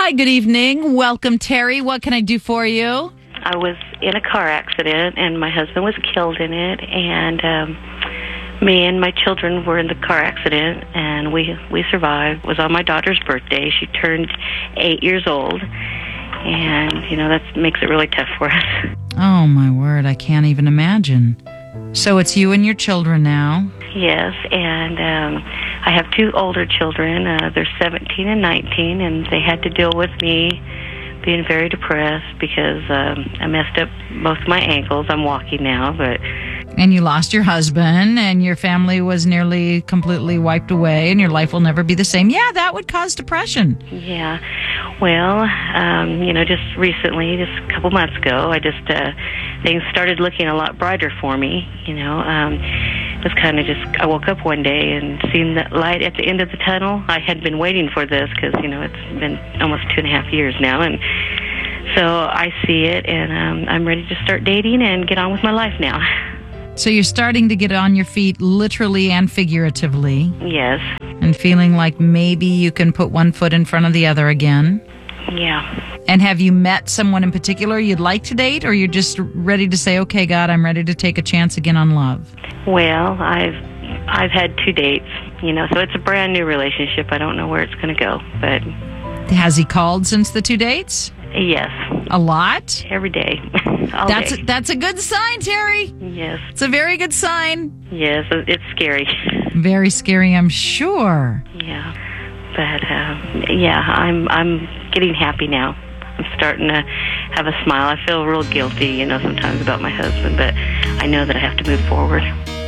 Hi, good evening. Welcome, Terry. What can I do for you? I was in a car accident, and my husband was killed in it, and me and my children were in the car accident, and we survived. It was on my daughter's birthday. She turned 8 years old, and, that makes it really tough for us. Oh, my word. I can't even imagine. So it's you and your children now? Yes, and I have two older children. They're 17 and 19, and they had to deal with me being very depressed because I messed up both my ankles. I'm walking now, but... And you lost your husband, and your family was nearly completely wiped away, and your life will never be the same. Yeah, that would cause depression. Yeah. Well, just recently, just a couple months ago, things started looking a lot brighter for me, It was kind of I woke up one day and seen the light at the end of the tunnel. I had been waiting for this because, it's been almost 2.5 years now, and so I see it, and I'm ready to start dating and get on with my life now. So you're starting to get on your feet literally and figuratively. Yes. And feeling like maybe you can put one foot in front of the other again. Yeah. And have you met someone in particular you'd like to date, or you're just ready to say, okay, God, I'm ready to take a chance again on love? Well, I've had 2 dates, so it's a brand new relationship. I don't know where it's going to go, but... Has he called since the 2 dates? Yes. A lot? Every day. All day. That's a good sign, Terry. Yes. It's a very good sign. Yes, it's scary. Very scary, I'm sure. Yeah. But, I'm getting happy now. I'm starting to have a smile. I feel real guilty, sometimes about my husband, but I know that I have to move forward.